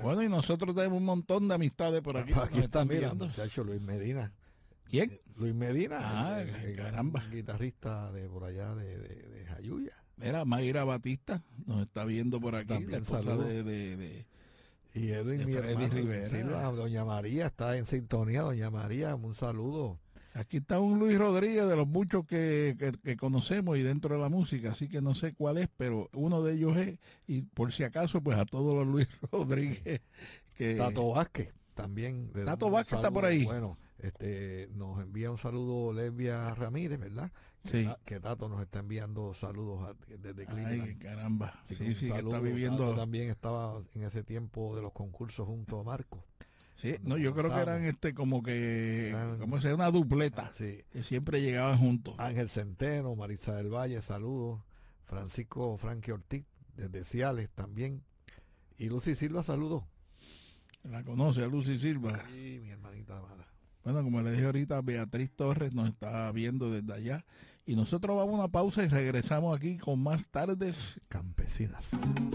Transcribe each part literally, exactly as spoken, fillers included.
Bueno, y nosotros tenemos un montón de amistades por aquí. Aquí nos está, están mira, viendo. muchacho, Luis Medina. ¿Quién? Luis Medina, Ah, el, el- el gran caramba. guitarrista de por allá de, de, de Jayuya. Mira, Mayra Batista nos está viendo por aquí, También la esposa saludos. de, de, de- Y Edwin, de mi Freddy hermano, Rivera. Silva, doña María está en sintonía. Doña María, un saludo. Aquí está un Luis Rodríguez de los muchos que, que, que conocemos y dentro de la música, así que no sé cuál es, pero uno de ellos es, y por si acaso, pues a todos los Luis Rodríguez. Que... Tato Vázquez también. le Tato damos un Vázquez está por saludo. ahí. Bueno, este, nos envía un saludo Lesbia Ramírez, ¿verdad? Que, Sí. Ta- que Tato nos está enviando saludos a- desde Cleveland. Ay, caramba. Así Sí, un sí, que saludo. está viviendo. Tato también estaba en ese tiempo de los concursos junto a Marco. Sí, cuando no, yo creo que comenzamos. eran este como que, Eran- como se una dupleta, Sí. que siempre llegaban juntos. Ángel Centeno, Marisa del Valle, saludos. Francisco Frankie Ortiz, desde Ciales también. Y Lucy Silva, saludos. La conoce a Lucy Silva. Sí, mi hermanita amada. Bueno, como le dije ahorita, Beatriz Torres nos está viendo desde allá. Y nosotros vamos a una pausa y regresamos aquí con más tardes. Campesinas.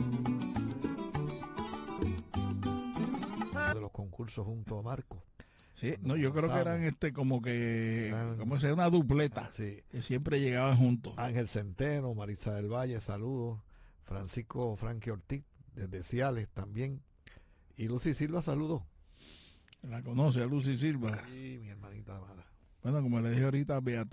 De los concursos junto a Marco. Sí, Cuando no, yo creo que comenzamos. eran este como que, Eran- como se una dupleta, Sí. que siempre llegaban juntos. Ángel Centeno, Marisa del Valle, saludos. Francisco Frankie Ortiz, desde Ciales también. Y Lucy Silva, saludos. La conoce a Lucy Silva. Sí, mi hermanita amada. Bueno, como le dije ahorita, Beatriz